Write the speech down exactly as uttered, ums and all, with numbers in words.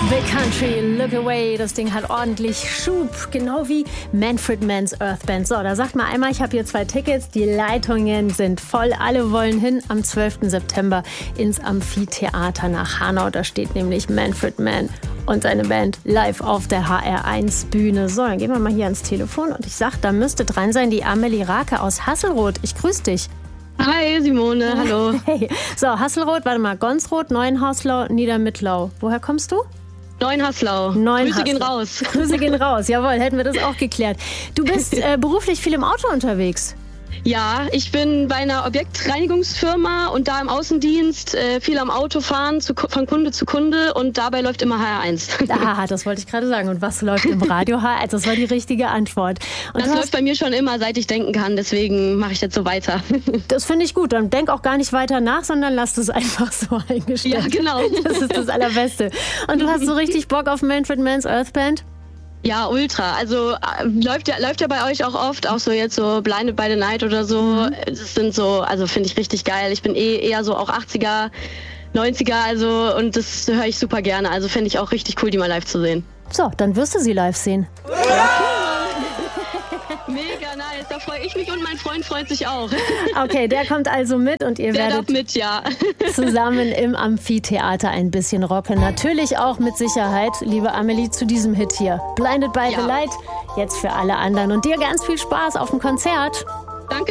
Big Country, Look Away, das Ding hat ordentlich Schub, genau wie Manfred Mann's Earth Band. So, da sagt mal einmal, ich habe hier zwei Tickets, die Leitungen sind voll, alle wollen hin am zwölften September ins Amphitheater nach Hanau. Da steht nämlich Manfred Mann und seine Band live auf der H R eins Bühne. So, dann gehen wir mal hier ans Telefon und ich sag, da müsste dran sein die Amelie Rake aus Hasselroth. Ich grüße dich. Hi Simone, hallo. Hey. So, Hasselroth, warte mal, Gonsroth, Neuenhauslau, Niedermittlau. Woher kommst du? Neuenhauslau. Neuenhauslau. Grüße gehen raus. Grüße gehen raus, jawohl, hätten wir das auch geklärt. Du bist äh, beruflich viel im Auto unterwegs. Ja, ich bin bei einer Objektreinigungsfirma und da im Außendienst äh, viel am Auto fahren, zu, von Kunde zu Kunde und dabei läuft immer H R eins. Ah, das wollte ich gerade sagen. Und was läuft im Radio H R eins? Das war die richtige Antwort. Und das hast, läuft bei mir schon immer, seit ich denken kann, deswegen mache ich jetzt so weiter. Das finde ich gut. Dann denk auch gar nicht weiter nach, sondern lass es einfach so eingestellt. Ja, genau. Das ist das Allerbeste. Und du hast so richtig Bock auf Manfred Mann's Earth Band? Ja, ultra. Also äh, läuft ja läuft ja bei euch auch oft, auch so jetzt so Blinded by the Night oder so. Mhm. Das sind so, also finde ich richtig geil. Ich bin eh eher so auch achtziger, neunziger, also und das höre ich super gerne. Also finde ich auch richtig cool, die mal live zu sehen. So, dann wirst du sie live sehen. Ja. Mega nice, da freue ich mich und mein Freund freut sich auch. Okay, der kommt also mit und ihr der werdet darf mit, ja. zusammen im Amphitheater ein bisschen rocken. Natürlich auch mit Sicherheit, liebe Amelie, zu diesem Hit hier. Blinded by ja. the Light, jetzt für alle anderen. Und dir ganz viel Spaß auf dem Konzert.